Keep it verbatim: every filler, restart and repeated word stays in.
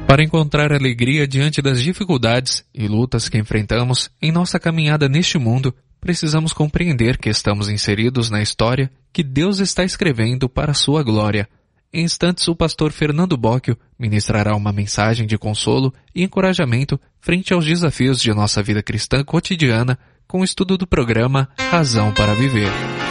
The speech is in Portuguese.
Para encontrar alegria diante das dificuldades e lutas que enfrentamos em nossa caminhada neste mundo, precisamos compreender que estamos inseridos na história que Deus está escrevendo para a sua glória. Em instantes, o pastor Fernando Bocchio ministrará uma mensagem de consolo e encorajamento frente aos desafios de nossa vida cristã cotidiana com o estudo do programa Razão para Viver.